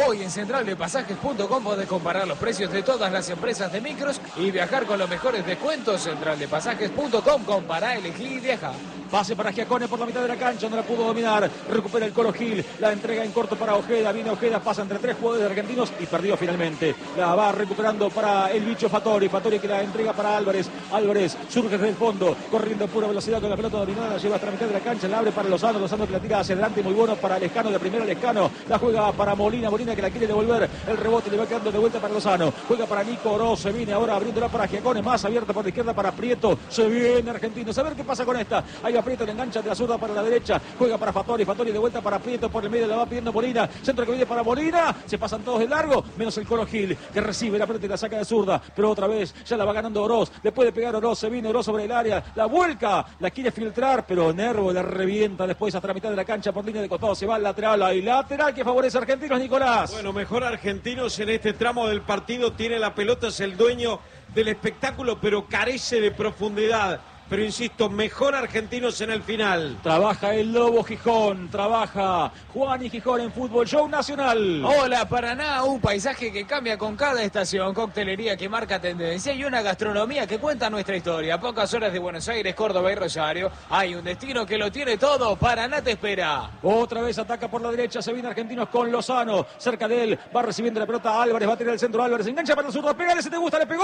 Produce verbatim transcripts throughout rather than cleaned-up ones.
Hoy en central de pasajes punto com podés comparar los precios de todas las empresas de micros y viajar con los mejores descuentos. central de pasajes punto com, compará, elegí y viaja. Pase para Giacone por la mitad de la cancha, no la pudo dominar. Recupera el Colo Gil, la entrega en corto para Ojeda. Viene Ojeda, pasa entre tres jugadores argentinos y perdió finalmente. La va recuperando para el bicho Fattori. Fattori que la entrega para Álvarez. Álvarez surge desde el fondo, corriendo a pura velocidad con la pelota dominada. La lleva hasta la mitad de la cancha, la abre para Lozano. Lozano que la tira hacia adelante, muy bueno para Lescano. De primera Lescano, la juega para Molina. Molina que la quiere devolver. El rebote le va quedando de vuelta para Lozano. Juega para Nico Oroz. Se viene ahora abriéndola para Giacone. Más abierta por la izquierda para Prieto. Se viene Argentinos. A ver qué pasa con esta. Ahí va Prieto, le engancha de la zurda para la derecha. Juega para Fattori. Fattori de vuelta para Prieto. Por el medio la va pidiendo Molina. Centro que viene para Molina. Se pasan todos de largo. Menos el Colo Gil que recibe la pelota y la saca de zurda. Pero otra vez ya la va ganando Oroz. Le puede pegar Oroz. Se viene Oroz sobre el área. La vuelca. La quiere filtrar. Pero Nervo la revienta después hasta la mitad de la cancha por línea de costado. Se va al lateral. Hay lateral que favorece a Argentinos, Nicolás. Bueno, mejor Argentinos en este tramo del partido. Tiene la pelota, es el dueño del espectáculo, pero carece de profundidad. Pero insisto, mejor Argentinos en el final. Trabaja el Lobo Gijón, trabaja Juan y Gijón en Fútbol Show Nacional. Hola Paraná, un paisaje que cambia con cada estación, coctelería que marca tendencia y una gastronomía que cuenta nuestra historia. A pocas horas de Buenos Aires, Córdoba y Rosario, hay un destino que lo tiene todo. Paraná te espera. Otra vez ataca por la derecha, se viene Argentinos con Lozano, cerca de él, va recibiendo la pelota Álvarez, va a tirar el centro Álvarez, engancha para el zurdo, pégale si te gusta, le pegó,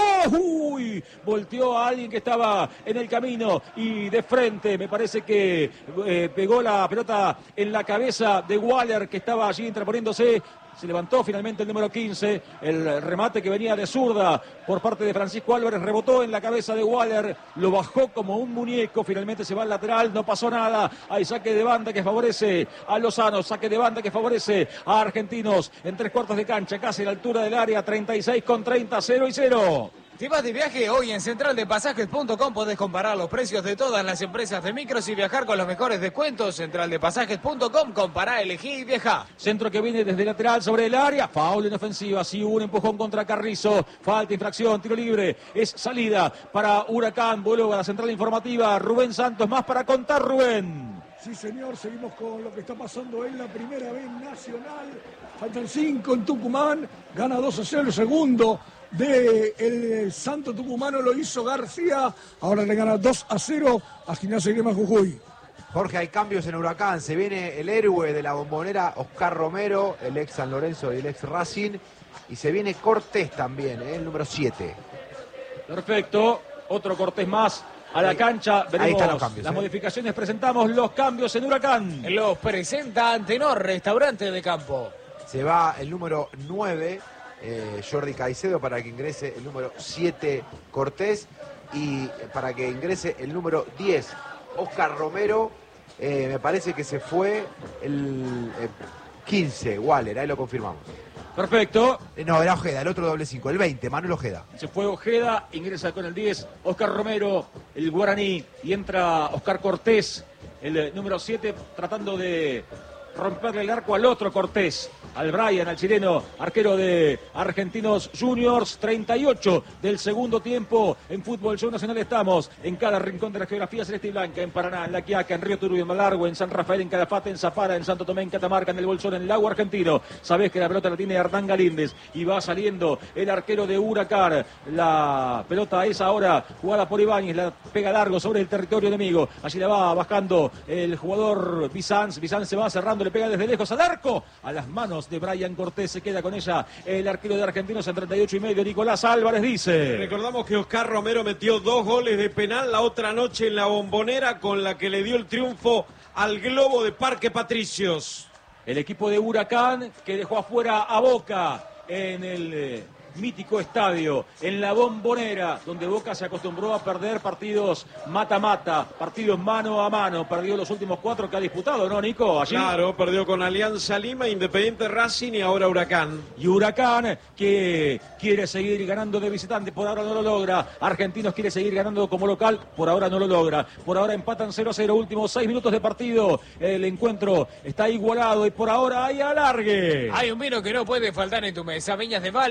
uy, volteó a alguien que estaba en el camino y de frente, me parece que eh, pegó la pelota en la cabeza de Waller que estaba allí interponiéndose. Se levantó finalmente el número quince, el remate que venía de zurda por parte de Francisco Álvarez, rebotó en la cabeza de Waller, lo bajó como un muñeco, finalmente se va al lateral, no pasó nada, hay saque de banda que favorece a Lozano, saque de banda que favorece a Argentinos, en tres cuartos de cancha, casi a la altura del área, treinta y seis con treinta, cero y cero. Si vas de viaje, hoy en central de pasajes punto com podés comparar los precios de todas las empresas de micros y viajar con los mejores descuentos. central de pasajes punto com, compará, elegí y viaja. Centro que viene desde lateral sobre el área, foul en ofensiva, sí hubo un empujón contra Carrizo, falta, infracción, tiro libre, es salida para Huracán, vuelve a la central informativa, Rubén Santos, más para contar, Rubén. Sí, señor, seguimos con lo que está pasando en la primera B Nacional. Faltan cinco en Tucumán, gana dos a cero el segundo de el Santo Tucumano, lo hizo García, ahora le gana dos a cero a Gimnasia y Grima Jujuy. Jorge, hay cambios en Huracán, se viene el héroe de la Bombonera, Oscar Romero, el ex San Lorenzo y el ex Racing, y se viene Cortés también, ¿eh? El número siete. Perfecto, otro Cortés más a la ahí, cancha, veremos ahí están los cambios, las ¿eh? modificaciones, presentamos los cambios en Huracán. Los presenta Antenor, restaurante de campo. Se va el número nueve, eh, Jordi Caicedo, para que ingrese el número siete, Cortés, y para que ingrese el número diez, Oscar Romero. Eh, me parece que se fue el eh, quince, Waller, ahí lo confirmamos. Perfecto. Eh, no, era Ojeda, el otro doble cinco, el veinte, Manuel Ojeda. Se fue Ojeda, ingresa con el diez, Oscar Romero, el guaraní, y entra Oscar Cortés, el eh, número siete, tratando de romperle el arco al otro Cortés, al Brian, al chileno, arquero de Argentinos Juniors. Treinta y ocho del segundo tiempo en Fútbol Show Nacional. Estamos en cada rincón de la geografía celeste y blanca, en Paraná, en La Quiaca, en Río Turbio, en Malargüe, en San Rafael, en Calafate, en Zapara, en Santo Tomé, en Catamarca, en el Bolsón, en el Lago Argentino. Sabés que la pelota la tiene Hernán Galíndez y va saliendo el arquero de Huracán. La pelota es ahora jugada por Ibáñez, la pega largo sobre el territorio enemigo. Allí la va bajando el jugador Bizanz. Bizanz se va cerrando, le pega desde lejos al arco, a las manos de Brian Cortés. Se queda con ella el arquero de Argentinos en treinta y ocho y medio. Nicolás Álvarez dice: recordamos que Oscar Romero metió dos goles de penal la otra noche en la Bombonera, con la que le dio el triunfo al Globo de Parque Patricios. El equipo de Huracán que dejó afuera a Boca en el eh, mítico estadio, en la Bombonera, donde Boca se acostumbró a perder partidos mata-mata, partidos mano a mano. Perdió los últimos cuatro que ha disputado, ¿no, Nico? Allí. Claro, perdió con Alianza Lima, Independiente Racing y ahora Huracán. Y Huracán que quiere seguir ganando de visitante, por ahora no lo logra. Argentinos quiere seguir ganando como local, por ahora no lo logra. Por ahora empatan cero a cero, últimos seis minutos de partido. El encuentro está igualado y por ahora hay alargue. Hay un vino que no puede faltar en tu mesa, Viñas de Balbo, el vino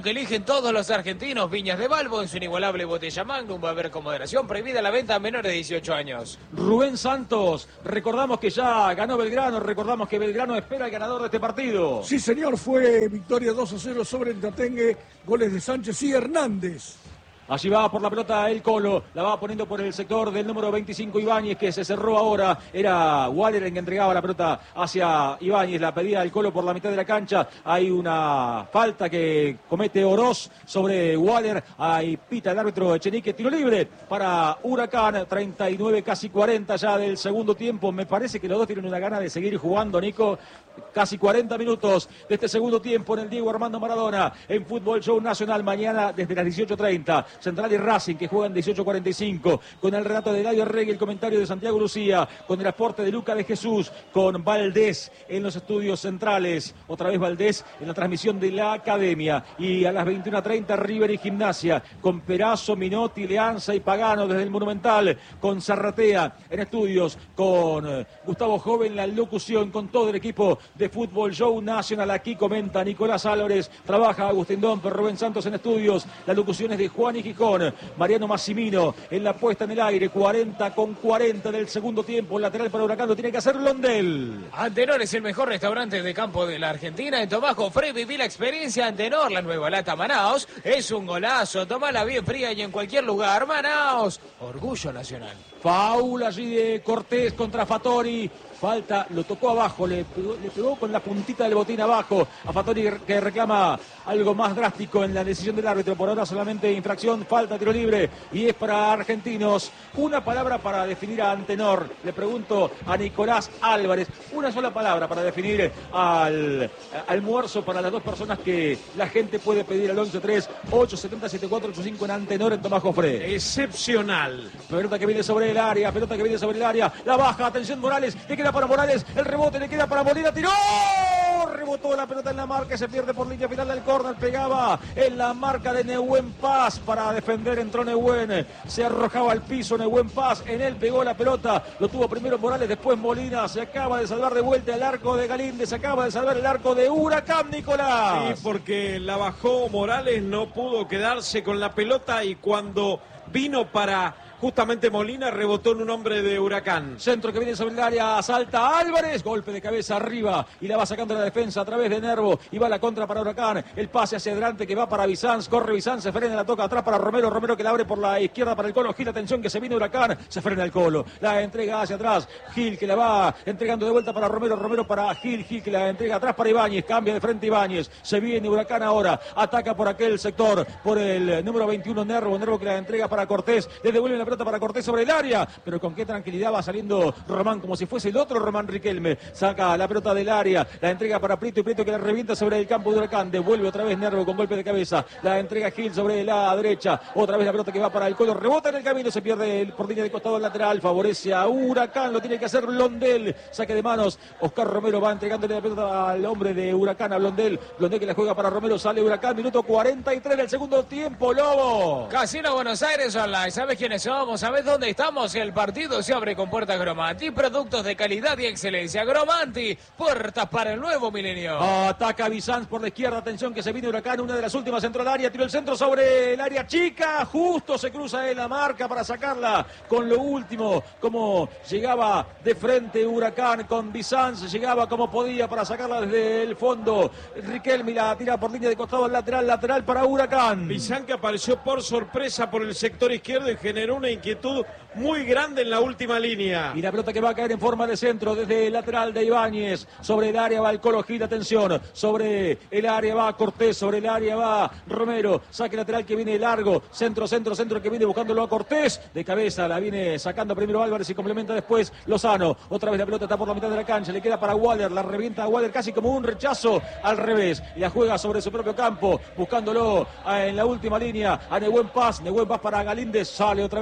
vino que eligen todos los argentinos, Viñas de Balbo, en su inigualable botella Magnum. Va a haber con moderación, prohibida la venta a menores de dieciocho años. Rubén Santos, recordamos que ya ganó Belgrano, recordamos que Belgrano espera al ganador de este partido. Sí, señor, fue victoria dos a cero sobre el Tatengue, goles de Sánchez y Hernández. Allí va por la pelota el Colo, la va poniendo por el sector del número veinticinco Ibáñez, que se cerró ahora. Era Waller el que entregaba la pelota hacia Ibáñez, la pedía el Colo por la mitad de la cancha. Hay una falta que comete Oroz sobre Waller. Ahí pita el árbitro Echenique, tiro libre para Huracán. Treinta y nueve, casi cuarenta ya del segundo tiempo. Me parece que los dos tienen una gana de seguir jugando, Nico. Casi cuarenta minutos de este segundo tiempo en el Diego Armando Maradona, en Fútbol Show Nacional, mañana desde las dieciocho treinta. Central y Racing, que juegan dieciocho cuarenta y cinco, con el relato de Eladio Regui, el comentario de Santiago Lucía, con el aporte de Luca de Jesús, con Valdés en los estudios centrales, otra vez Valdés en la transmisión de la Academia, y a las veintiuna treinta River y Gimnasia, con Perazo, Minotti, Leanza y Pagano desde el Monumental, con Zarratea en estudios, con Gustavo Joven la locución, con todo el equipo de Fútbol Show Nacional. Aquí comenta Nicolás Álvarez, trabaja Agustín Domper, Rubén Santos en estudios, las locuciones de Juan y Gijón, Mariano Massimino en la puesta en el aire. Cuarenta con cuarenta del segundo tiempo, lateral para Huracán, lo tiene que hacer Londel. Antenor es el mejor restaurante de campo de la Argentina. En Tomás Jofré viví la experiencia Antenor, la nueva lata Manaos. Es un golazo, tomala bien fría y en cualquier lugar. Manaos, orgullo nacional. Faul allí de Cortés contra Fattori. Falta, lo tocó abajo, le pegó, le pegó con la puntita del botín abajo a Fattori, que reclama algo más drástico en la decisión del árbitro. Por ahora solamente infracción, falta, tiro libre, y es para Argentinos. Una palabra para definir a Antenor. Le pregunto a Nicolás Álvarez, una sola palabra para definir al almuerzo para las dos personas que la gente puede pedir al once tres ocho siete cero siete cuatro ocho cinco en Antenor, en Tomás Jofré. Excepcional. Pelota que viene sobre el área, pelota que viene sobre el área, la baja, atención Morales, le queda para Morales, el rebote le queda para Molina, tiró, rebotó la pelota en la marca, se pierde por línea final del córner, pegaba en la marca de Nehuen Paz, para defender entró Nehuen, se arrojaba al piso Nehuen Paz, en él pegó la pelota, lo tuvo primero Morales, después Molina, se acaba de salvar de vuelta el arco de Galíndez, se acaba de salvar el arco de Huracán, Nicolás. Sí, porque la bajó Morales, no pudo quedarse con la pelota y cuando vino para justamente Molina, rebotó en un hombre de Huracán. Centro que viene sobre el área, salta Álvarez, golpe de cabeza arriba y la va sacando la defensa a través de Nervo y va la contra para Huracán, el pase hacia adelante que va para Bizanz, corre Bizanz, se frena, la toca atrás para Romero, Romero que la abre por la izquierda para el Colo Gil, atención que se viene Huracán, se frena el Colo, la entrega hacia atrás, Gil que la va entregando de vuelta para Romero, Romero para Gil, Gil que la entrega atrás para Ibáñez, cambia de frente Ibáñez, se viene Huracán ahora, ataca por aquel sector, por el número veintiuno Nervo, Nervo que la entrega para Cortés, le devuelve la pelota para Cortés sobre el área, pero con qué tranquilidad va saliendo Román, como si fuese el otro Román Riquelme, saca la pelota del área, la entrega para Prieto y Prieto que la revienta sobre el campo de Huracán, devuelve otra vez Nervo con golpe de cabeza, la entrega Gil sobre la derecha, otra vez la pelota que va para el Colo, rebota en el camino, se pierde por línea de costado lateral, favorece a Huracán, lo tiene que hacer Blondel, saque de manos, Oscar Romero va entregándole la pelota al hombre de Huracán, a Blondel, Blondel que la juega para Romero, sale Huracán, minuto cuarenta y tres del segundo tiempo, Lobo. Casino Buenos Aires Online, ¿sabes quiénes somos? ¿Sabes dónde estamos? El partido se abre con puertas Gromanti, productos de calidad y excelencia. Gromanti, puertas para el nuevo milenio. Ataca Bizanz por la izquierda, atención que se viene Huracán, una de las últimas entró al área, tiró el centro sobre el área chica, justo se cruza en la marca para sacarla con lo último, como llegaba de frente Huracán con Bizanz, llegaba como podía para sacarla desde el fondo. Riquelme la tira por línea de costado al lateral, lateral para Huracán. Bizanz que apareció por sorpresa por el sector izquierdo y generó una inquietud muy grande en la última línea. Y la pelota que va a caer en forma de centro desde el lateral de Ibáñez. Sobre el área va el Colo Gil, atención. Sobre el área va Cortés, sobre el área va Romero. Saque lateral que viene largo. Centro, centro, centro que viene buscándolo a Cortés. De cabeza la viene sacando primero Álvarez y complementa después Lozano. Otra vez la pelota está por la mitad de la cancha. Le queda para Waller. La revienta a Waller casi como un rechazo al revés. Y la juega sobre su propio campo. Buscándolo en la última línea a Nehuen Paz. Nehuen Paz para Galíndez. Sale otra vez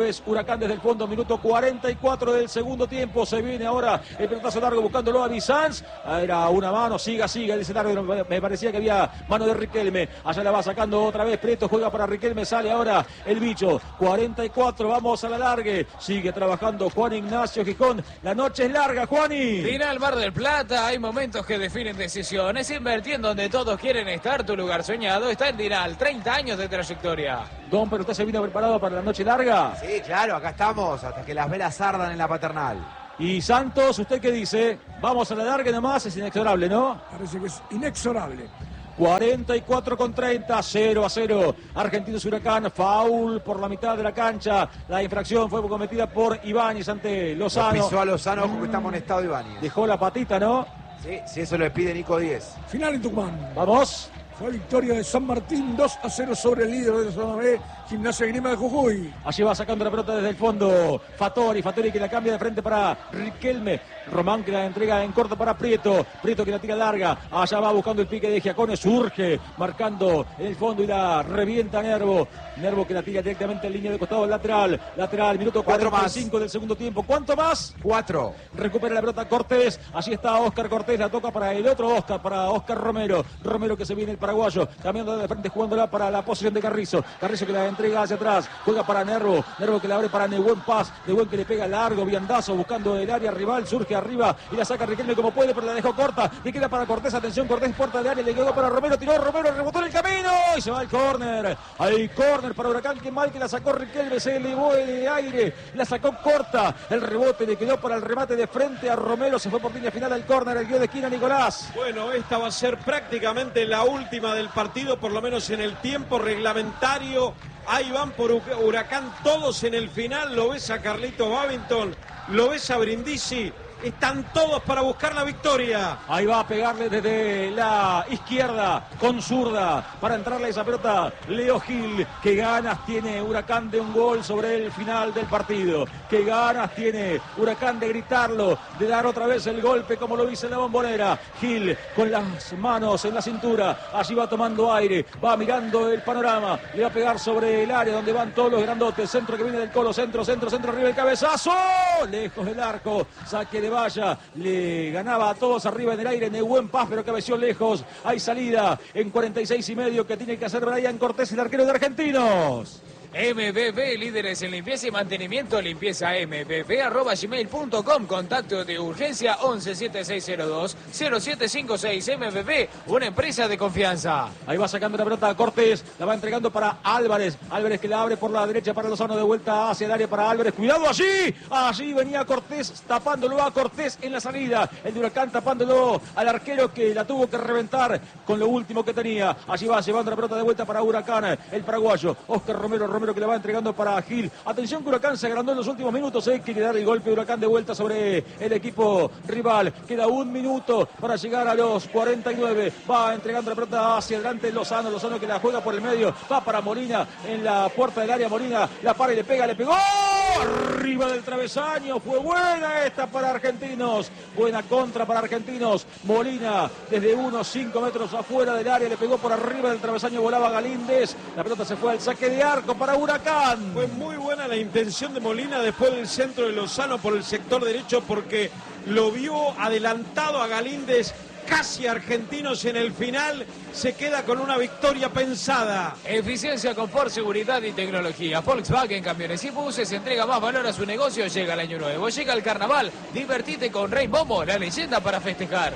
vez Huracán desde el fondo, minuto cuarenta y cuatro del segundo tiempo. Se viene ahora el pelotazo largo buscándolo a Bizanz. Era una mano, siga, siga, dice el árbitro. Me parecía que había mano de Riquelme. Allá la va sacando otra vez Prieto, juega para Riquelme, sale ahora el bicho. cuarenta y cuatro, vamos a la largue. Sigue trabajando Juan Ignacio Gijón. La noche es larga, Juani. Final Mar del Plata, hay momentos que definen decisiones. Invertir en donde todos quieren estar, tu lugar soñado está en Dinal. treinta años de trayectoria. Don, pero usted se vino preparado para la noche larga. Sí, claro, acá estamos, hasta que las velas ardan en la Paternal. Y Santos, ¿usted qué dice? Vamos a la larga nomás, es inexorable, ¿no? Parece que es inexorable. cuarenta y cuatro con treinta, cero a cero. Argentinos Huracán, foul por la mitad de la cancha. La infracción fue cometida por Ibáñez ante Lozano. Lo pisó a Lozano, porque está amonestado Ibáñez. Dejó la patita, ¿no? Sí, si eso le pide Nico Díez. Final en Tucumán. Vamos. Fue victoria de San Martín, dos a cero sobre el líder de la zona B, Gimnasia de Grima de Jujuy. Allí va sacando la pelota desde el fondo Fattori, Fattori que la cambia de frente para Riquelme. Román que la entrega en corto para Prieto. Prieto que la tira larga. Allá va buscando el pique de Giacone. Surge marcando en el fondo y la revienta Nervo. Nervo que la tira directamente en línea de costado lateral. Lateral, minuto cuarenta y cinco del segundo tiempo. ¿Cuánto más? Cuatro. Recupera la pelota Cortés. Allí está Oscar Cortés. La toca para el otro Oscar, para Oscar Romero. Romero que se viene el paraguayo. Cambiando de frente, jugándola para la posición de Carrizo. Carrizo que la entrega hacia atrás. Juega para Nervo. Nervo que la abre para Nehuen Paz. Nehuen que le pega largo. Viandazo buscando el área rival. Surge arriba y la saca Riquelme como puede, pero la dejó corta. Le queda para Cortés. Atención, Cortés, puerta de área. Le quedó para Romero. Tiró Romero. Rebotó en el camino. Y se va al córner. Hay córner para Huracán. Qué mal que la sacó Riquelme. Se elevó de aire. La sacó corta. El rebote le quedó para el remate de frente a Romero. Se fue por línea final al córner. El guión de esquina, Nicolás. Bueno, esta va a ser prácticamente la última del partido, por lo menos en el tiempo reglamentario. Ahí van por Huracán todos en el final. Lo ves a Carlitos Babington, lo ves a Brindisi. Están todos para buscar la victoria. Ahí va a pegarle desde la izquierda con zurda para entrarle esa pelota Leo Gil. Qué ganas tiene Huracán de un gol sobre el final del partido. Qué ganas tiene Huracán de gritarlo, de dar otra vez el golpe como lo dice la Bombonera. Gil con las manos en la cintura. Allí va tomando aire, va mirando el panorama. Le va a pegar sobre el área donde van todos los grandotes. Centro que viene del Colo, centro, centro, centro, arriba el cabezazo. Lejos del arco, saque de valla, le ganaba a todos arriba en el aire Nehuen Paz, pero cabeció lejos. Hay salida en cuarenta y seis y medio que tiene que hacer Brian Cortés, el arquero de Argentinos. M B B, líderes en limpieza y mantenimiento, limpieza m b b arroba gmail punto com, contacto de urgencia once siete seis cero dos cero siete cinco seis. M B B, una empresa de confianza. Ahí va sacando la pelota a Cortés, la va entregando para Álvarez, Álvarez que la abre por la derecha para Lozano, de vuelta hacia el área para Álvarez, cuidado allí, allí venía Cortés tapándolo a Cortés en la salida, el de Huracán tapándolo al arquero que la tuvo que reventar con lo último que tenía. Allí va llevando la pelota de vuelta para Huracán, el paraguayo, Oscar Romero, Romero que le va entregando para Gil. Atención que Huracán se agrandó en los últimos minutos. Hay que dar el golpe de Huracán de vuelta sobre el equipo rival. Queda un minuto para llegar a los cuarenta y nueve. Va entregando la pelota hacia adelante Lozano. Lozano que la juega por el medio. Va para Molina en la puerta del área. Molina la para y le pega, le pegó. Arriba del travesaño. Fue buena esta para Argentinos. Buena contra para Argentinos. Molina desde unos cinco metros afuera del área. Le pegó por arriba del travesaño. Volaba Galíndez. La pelota se fue al saque de arco para Huracán. Fue muy buena la intención de Molina después del centro de Lozano por el sector derecho, porque lo vio adelantado a Galíndez. Casi Argentinos en el final se queda con una victoria pensada. Eficiencia, confort, seguridad y tecnología. Volkswagen Camiones y Buses entrega más valor a su negocio. Llega el año nuevo, llega el carnaval. Divertite con Rey Momo, la leyenda para festejar.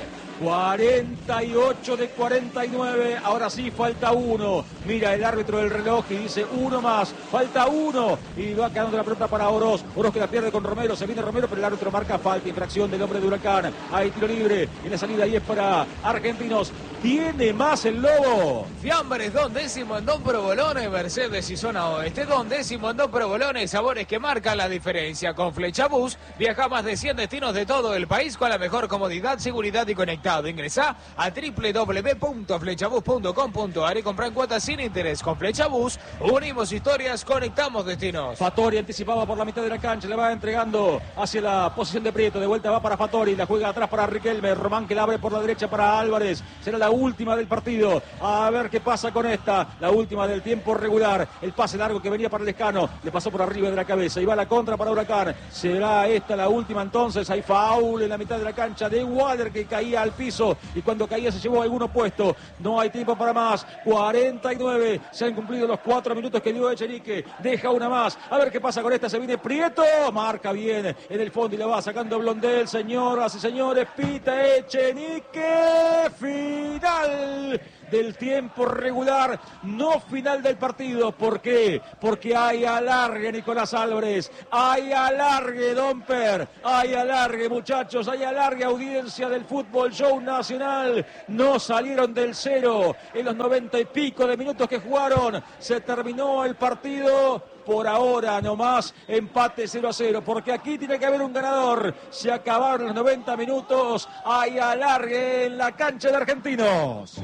cuarenta y ocho de cuarenta y nueve, ahora sí falta uno. Mira el árbitro del reloj y dice uno más, falta uno. Y va quedando la pelota para Oroz. Oroz que la pierde con Romero, se viene Romero, pero el árbitro marca falta, infracción del hombre de Huracán. Hay tiro libre en la salida y es para Argentinos. Tiene más el Lobo. Fiambres, Don Décimo en Don Provolone, Mercedes y Zona Oeste. Don Décimo en Don Provolone, sabores que marcan la diferencia. Con Flechabús viaja más de cien destinos de todo el país con la mejor comodidad, seguridad y conectividad. conectado. Ingresá a doble u doble u doble u punto flechabus punto com punto ar y comprá en cuotas sin interés. Con Flechabus unimos historias, conectamos destinos. Fattori anticipaba por la mitad de la cancha, le va entregando hacia la posición de Prieto, de vuelta va para Fattori, la juega atrás para Riquelme, Román que la abre por la derecha para Álvarez, será la última del partido, a ver qué pasa con esta, la última del tiempo regular, el pase largo que venía para Lescano, le pasó por arriba de la cabeza, y va la contra para Huracán, será esta la última entonces, hay foul en la mitad de la cancha de Waller que caía al piso, y cuando caía se llevó alguno puesto, no hay tiempo para más, cuarenta y nueve, se han cumplido los cuatro minutos que dio Echenique, deja una más, a ver qué pasa con esta, se viene Prieto, marca bien en el fondo y la va sacando Blondel, señoras y señores, pita Echenique, final del tiempo regular, no final del partido. ¿Por qué? Porque hay alargue, Nicolás Álvarez, hay alargue, Domper, hay alargue, muchachos, hay alargue, audiencia del Fútbol Show Nacional. No salieron del cero en los noventa y pico de minutos que jugaron. Se terminó el partido. Por ahora nomás, empate cero a cero, porque aquí tiene que haber un ganador. Se acabaron los noventa minutos, hay alargue en la cancha de Argentinos.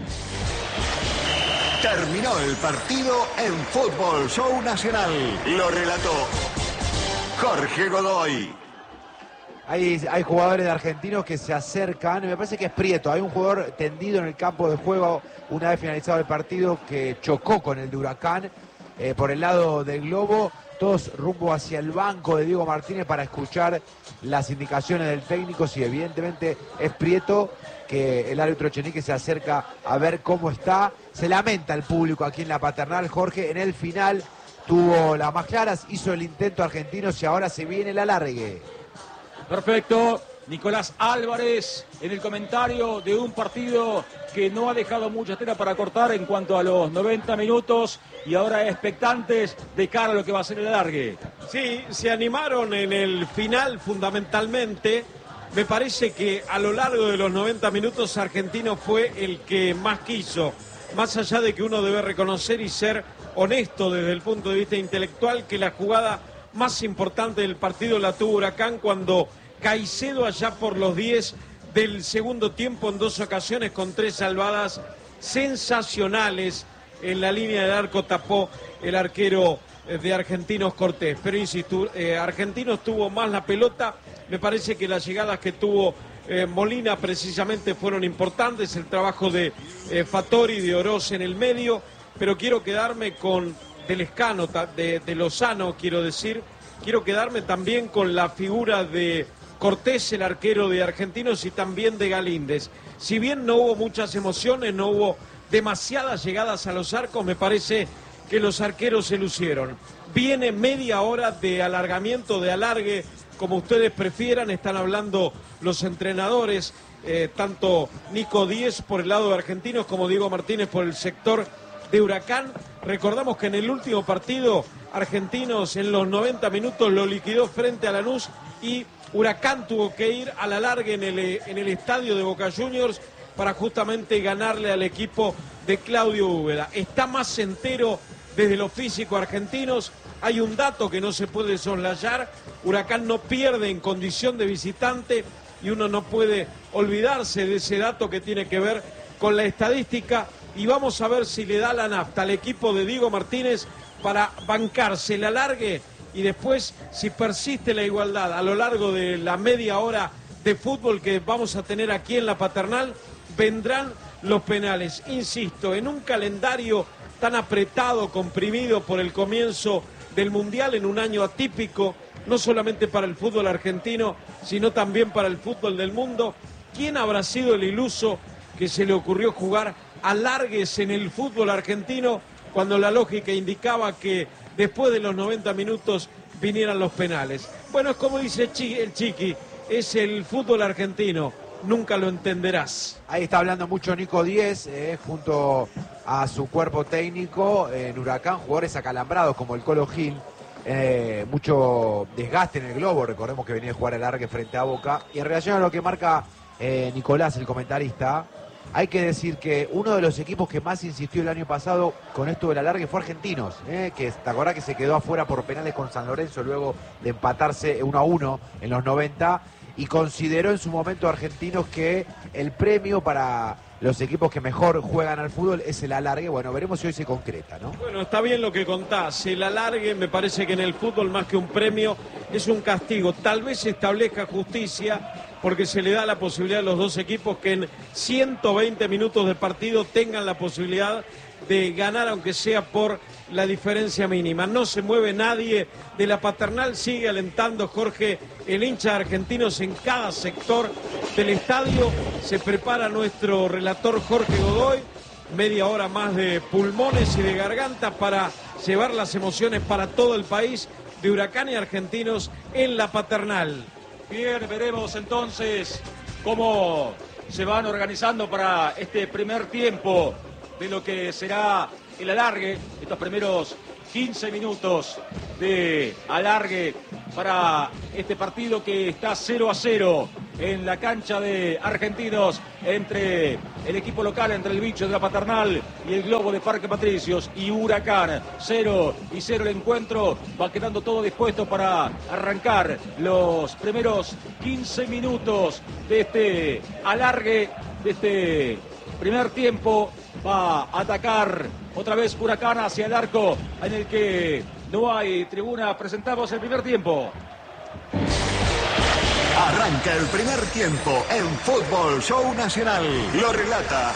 Terminó el partido en Fútbol Show Nacional. Lo relató Jorge Godoy. Hay, hay jugadores de Argentinos que se acercan, me parece que es Prieto, hay un jugador tendido en el campo de juego una vez finalizado el partido que chocó con el de Huracán. Eh, por el lado del globo, todos rumbo hacia el banco de Diego Martínez para escuchar las indicaciones del técnico. Si evidentemente es Prieto, que el árbitro Echenique se acerca a ver cómo está. Se lamenta el público aquí en la Paternal, Jorge, en el final tuvo las más claras, hizo el intento Argentinos y ahora se viene el alargue. Perfecto. Nicolás Álvarez en el comentario de un partido que no ha dejado mucha tela para cortar en cuanto a los noventa minutos y ahora expectantes de cara a lo que va a ser el alargue. Sí, se animaron en el final fundamentalmente. Me parece que a lo largo de los noventa minutos Argentino fue el que más quiso. Más allá de que uno debe reconocer y ser honesto desde el punto de vista intelectual que la jugada más importante del partido la tuvo Huracán cuando Caicedo allá por los diez del segundo tiempo en dos ocasiones con tres salvadas sensacionales en la línea del arco tapó el arquero de Argentinos Cortés. Pero insisto, eh, Argentinos tuvo más la pelota, me parece que las llegadas que tuvo eh, Molina precisamente fueron importantes, el trabajo de eh, Fattori, de Oroz en el medio, pero quiero quedarme con de Lescano, de, de Lozano quiero decir, quiero quedarme también con la figura de Cortés, el arquero de Argentinos, y también de Galíndez. Si bien no hubo muchas emociones, no hubo demasiadas llegadas a los arcos, me parece que los arqueros se lucieron. Viene media hora de alargamiento, de alargue, como ustedes prefieran, están hablando los entrenadores, eh, tanto Nico Díez por el lado de Argentinos como Diego Martínez por el sector de Huracán. Recordamos que en el último partido Argentinos en los noventa minutos lo liquidó frente a Lanús y Huracán tuvo que ir a la larga en el, en el estadio de Boca Juniors para justamente ganarle al equipo de Claudio Úbeda. Está más entero desde lo físico Argentinos. Hay un dato que no se puede soslayar. Huracán no pierde en condición de visitante y uno no puede olvidarse de ese dato que tiene que ver con la estadística. Y vamos a ver si le da la nafta al equipo de Diego Martínez para bancarse el alargue. Y después, si persiste la igualdad a lo largo de la media hora de fútbol que vamos a tener aquí en la Paternal, vendrán los penales. Insisto, en un calendario tan apretado, comprimido por el comienzo del Mundial, en un año atípico, no solamente para el fútbol argentino, sino también para el fútbol del mundo, ¿quién habrá sido el iluso que se le ocurrió jugar alargues en el fútbol argentino cuando la lógica indicaba que después de los noventa minutos vinieran los penales? Bueno, es como dice el Chiqui, es el fútbol argentino, nunca lo entenderás. Ahí está hablando mucho Nico Díez, eh, junto a su cuerpo técnico en Huracán, jugadores acalambrados como el Colo Gil, eh, mucho desgaste en el globo, recordemos que venía a jugar el alargue frente a Boca. Y en relación a lo que marca eh, Nicolás, el comentarista, hay que decir que uno de los equipos que más insistió el año pasado con esto del alargue fue Argentinos, ¿eh? que te acordás que se quedó afuera por penales con San Lorenzo luego de empatarse uno a uno en los noventa. y consideró en su momento Argentinos que el premio para los equipos que mejor juegan al fútbol es el alargue. Bueno, veremos si hoy se concreta, ¿no? Bueno, está bien lo que contás. El alargue me parece que en el fútbol más que un premio es un castigo. Tal vez se establezca justicia porque se le da la posibilidad a los dos equipos que en ciento veinte minutos de partido tengan la posibilidad de ganar, aunque sea por la diferencia mínima. No se mueve nadie de la paternal, sigue alentando Jorge, el hincha de Argentinos en cada sector del estadio. Se prepara nuestro relator Jorge Godoy, media hora más de pulmones y de garganta para llevar las emociones para todo el país de Huracán y Argentinos en la paternal. Bien, veremos entonces cómo se van organizando para este primer tiempo de lo que será el alargue, estos primeros quince minutos de alargue para este partido que está cero a cero en la cancha de Argentinos entre el equipo local, entre el bicho de la paternal y el globo de Parque Patricios y Huracán. Cero y cero el encuentro, va quedando todo dispuesto para arrancar los primeros quince minutos de este alargue, de este primer tiempo. Va a atacar otra vez Huracán hacia el arco en el que no hay tribuna. Presentamos el primer tiempo. Arranca el primer tiempo en Fútbol Show Nacional. Lo relata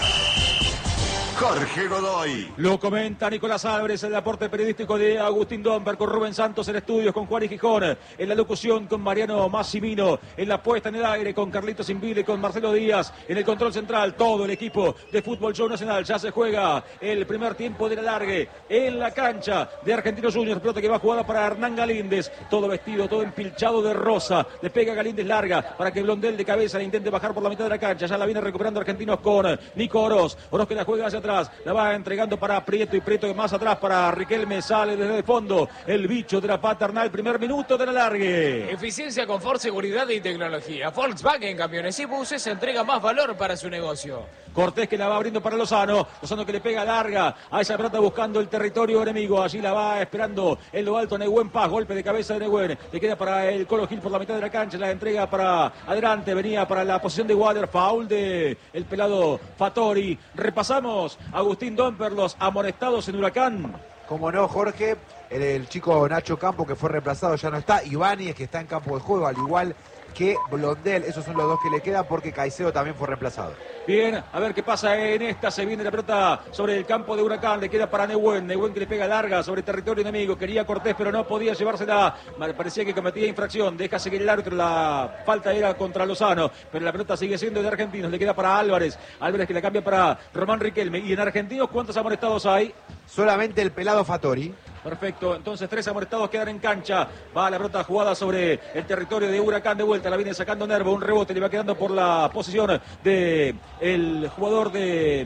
Jorge Godoy. Lo comenta Nicolás Álvarez, el aporte periodístico de Agustín Domper, con Rubén Santos en estudios, con Juan y Gijón, en la locución con Mariano Massimino, en la puesta en el aire con Carlitos Invile, con Marcelo Díaz, en el control central, todo el equipo de Fútbol Show Nacional. Ya se juega el primer tiempo del alargue en la cancha de Argentinos Juniors. Pelota que va jugada para Hernán Galíndez, todo vestido, todo empilchado de rosa. Le pega Galíndez larga para que Blondel de cabeza le intente bajar por la mitad de la cancha. Ya la viene recuperando Argentinos con Nico Oroz. Oroz que la juega hacia atrás, la va entregando para Prieto y Prieto más atrás para Riquelme. Sale desde el fondo el bicho de la paternal. Primer minuto del alargue. Eficiencia, confort, seguridad y tecnología. Volkswagen Camiones y Buses entrega más valor para su negocio. Cortés que la va abriendo para Lozano. Lozano que le pega larga a esa pelota buscando el territorio enemigo. Allí la va esperando en lo alto Nehuen Paz. Golpe de cabeza de Nehuen. Le queda para el Colo Gil por la mitad de la cancha. La entrega para adelante. Venía para la posición de Water. Foul de el pelado Fattori. Repasamos, Agustín Domper, los amonestados en Huracán. Como no, Jorge, el, el chico Nacho Campo que fue reemplazado ya no está. Ibáñez que está en campo de juego, al igual que Blondel. Esos son los dos que le quedan porque Caicedo también fue reemplazado. Bien, a ver qué pasa en esta. Se viene la pelota sobre el campo de Huracán. Le queda para Nehuen. Nehuen que le pega larga sobre territorio enemigo. Quería Cortés, pero no podía llevársela. Parecía que cometía infracción. Deja seguir el árbitro. La falta era contra Lozano, pero la pelota sigue siendo de Argentinos. Le queda para Álvarez. Álvarez que la cambia para Román Riquelme. ¿Y en Argentinos cuántos amonestados hay? Solamente el pelado Fattori. Perfecto, entonces tres amonestados quedan en cancha. Va la pelota jugada sobre el territorio de Huracán de vuelta. La viene sacando Nervo, un rebote le va quedando por la posición de el jugador de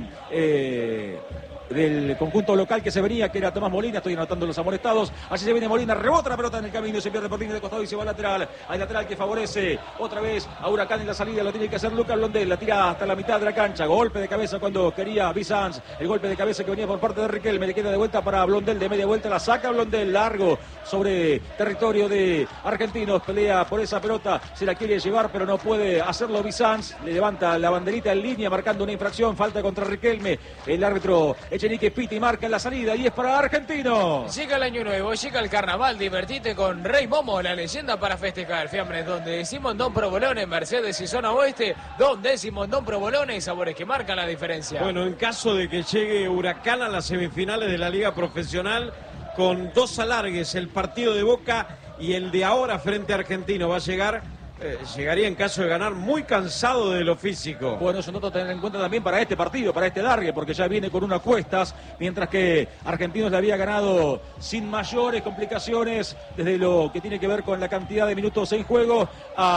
eh, del conjunto local que se venía, que era Tomás Molina. Estoy anotando los amonestados. Así se viene Molina, rebota la pelota en el camino, se pierde por línea de costado y se va al lateral. Hay lateral que favorece otra vez a Huracán en la salida. Lo tiene que hacer Lucas Blondel. La tira hasta la mitad de la cancha. Golpe de cabeza cuando quería Bizanz. El golpe de cabeza que venía por parte de Riquelme. Le queda de vuelta para Blondel. De media vuelta la saca Blondel. Largo sobre territorio de Argentinos. Pelea por esa pelota. Se la quiere llevar, pero no puede hacerlo Bizanz. Le levanta la banderita en línea marcando una infracción. Falta contra Riquelme. El árbitro Echenique pita y marca en la salida. Y es para Argentinos. Llega el año nuevo, llega el carnaval. Divertite con Rey Momo, la leyenda para festejar. Fiambres donde decimos Don Provolone, Mercedes y zona oeste. Don décimo Don Provolone y sabores que marcan la diferencia. Bueno, en caso de que llegue Huracán a las semifinales de la Liga Profesional con dos alargues, el partido de Boca y el de ahora frente a Argentino, va a llegar... Eh, llegaría en caso de ganar muy cansado de lo físico. Bueno, eso nota tener en cuenta también para este partido, para este largue, porque ya viene con unas cuestas, mientras que Argentinos le había ganado sin mayores complicaciones desde lo que tiene que ver con la cantidad de minutos en juego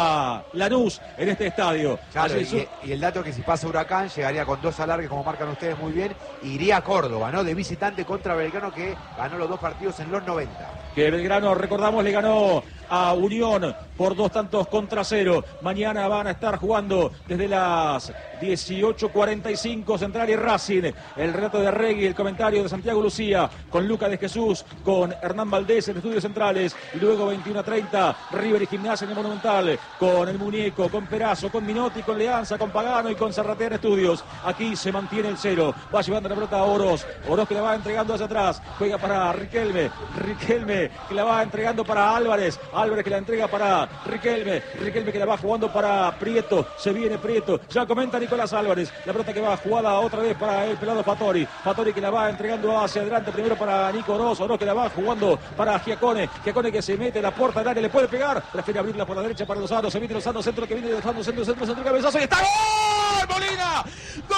a Lanús en este estadio. Claro, y, y el dato es que si pasa Huracán llegaría con dos alargues, como marcan ustedes muy bien, y iría a Córdoba, ¿no? De visitante contra Belgrano, que ganó los dos partidos en los noventa. que Belgrano, recordamos, le ganó a Unión por dos tantos contra cero. Mañana van a estar jugando desde las dieciocho cuarenta y cinco Central y Racing. El relato de Regui, el comentario de Santiago Lucía, con Lucas de Jesús, con Hernán Valdés en Estudios Centrales. Y luego veintiuno treinta, River y Gimnasia en el Monumental, con el Muñeco, con Perazo, con Minotti, con Leanza, con Pagano y con Zarratea en Estudios. Aquí se mantiene el cero. Va llevando la pelota a Oroz. Oroz que la va entregando hacia atrás. Juega para Riquelme. Riquelme que la va entregando para Álvarez. Álvarez que la entrega para Riquelme. Riquelme que la va jugando para Prieto. Se viene Prieto. Ya comenta Nicolás Álvarez. La pelota que va jugada otra vez para el pelado Fattori. Fattori que la va entregando hacia adelante. Primero para Nico Oroz. Oroz que la va jugando para Giacone. Giacone que se mete en la puerta del área. Le puede pegar. Prefiere abrirla por la derecha para Lozano. Se viene Lozano. Centro que viene Lozano. Centro, centro, centro, cabezazo. Y está ¡gol! Molina. ¡Gol!